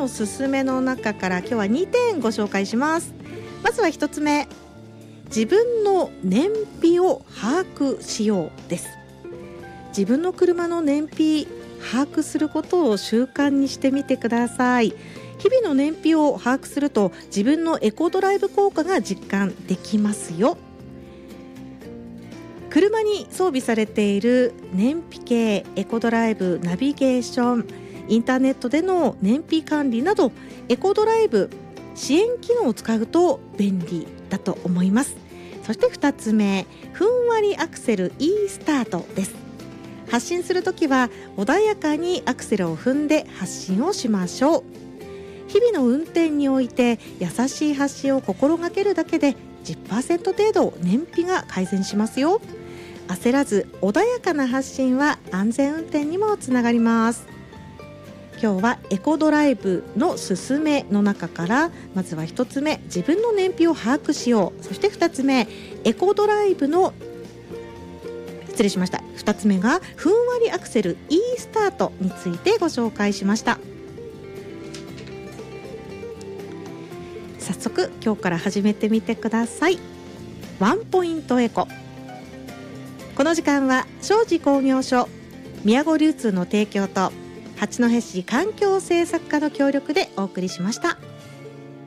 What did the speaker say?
のすすめの中から今日は2点ご紹介します。まずは1つ目、自分の燃費を把握しようです。自分の車の燃費把握することを習慣にしてみてください。日々の燃費を把握すると自分のエコドライブ効果が実感できますよ。車に装備されている燃費計、エコドライブナビゲーション、インターネットでの燃費管理などエコドライブ支援機能を使うと便利だと思います。そして2つ目、ふんわりアクセル e スタートです。発進するときは穏やかにアクセルを踏んで発進をしましょう。日々の運転において優しい発進を心がけるだけで 10% 程度燃費が改善しますよ。焦らず穏やかな発進は安全運転にもつながります。今日はエコドライブのすすめの中からまずは1つ目、自分の燃費を把握しよう。そして2つ目、エコドライブの2つ目がふんわりアクセル e スタートについてご紹介しました。早速今日から始めてみてください。ワンポイントエコ。この時間は庄司工業所、宮古流通の提供と八戸市環境政策課の協力でお送りしました。